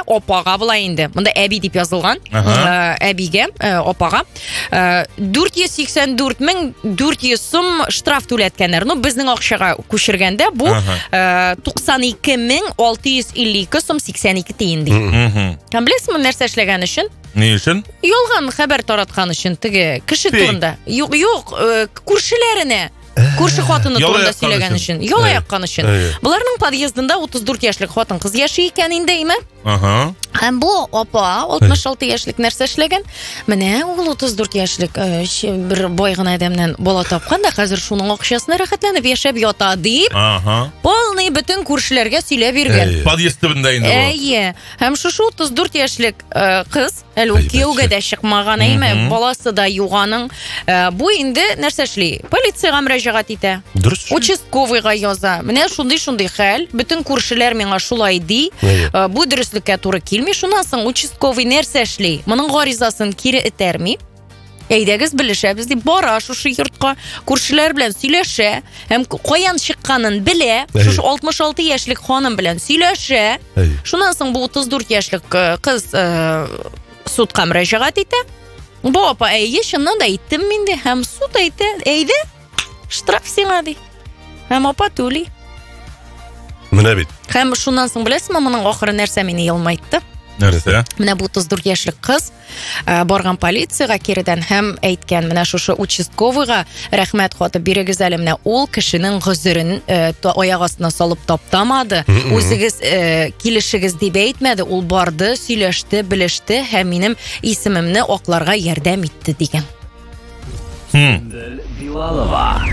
опага былай инде. Монда әби дип язылган. Әбигә, опага 484,400 сум штраф түләткәннәр. Ну, безнең акчага күчергәндә бу 92,652 сум 82 тиен ди. Һәм беләсезме нәрсә эшләгән өчен? Ни өчен? Ялган хәбәр тараткан өчен теге кеше турында. Юк, күршеләренә. Күрше хатыны турында сөйләгән өчен. Яла яккан өчен. Буларның подъездында 34 яшьлек хатын-кыз яши икән инде, име? Һәм бу апа 66 яшьлек нәрсә эшләгән? Менә ул 34 яшьлек бер бай гына адәмнән бала тапкан да хәзер шуның акчасына рәхәтләнеп яшәп ята дип. Полный бөтен күршеләргә сөйләп биргән. Подъезд төбендә инде бу. Әйе. Һәм шушы 34 яшьлек кыз, әле ул кияүгә дә чыкмаган, әйме, баласы да юганың. Бу инде нәрсә эшли? Полициягә мөрәҗәгать итә. Участковыйга яза. Менә шундый хәл, бөтен күршеләр миңа шулай ди. Бу дөреслеккә туры килми. Шуннан соң участковый нәрсә эшли? Моның гаризасын кире этәрми. Әйдәгез белешәбез дип бара шушы йортка, күршеләр белән сөйләшә, һәм каян чыкканын белә. Шушы 66 яшьлек ханым белән сөйләшә. Шуннан соң бу 34 яшьлек кыз судка мөрәҗәгать итә. Бу апа, әйе, чыннан да әйттем мин ди, һәм суд әйтә, әйдә, штраф сиңа ди. Һәм апа түли. Менә бит. Һәм шуннан соң беләсезме, моның ахыры нәрсә мине елмайтты? Нәрсә? Менә бу 34 яшьлек кыз барган полициягә кирдән һәм әйткән, менә шушы участковыйга рәхмәт хаты бирегез әле, менә ул кешенең гозерен аяк астына салып таптамады. Үзегез килешегез дип әйтмәде, ул барды, сөйләште, белеште һәм минем исемемне акларга ярдәм итте дигән.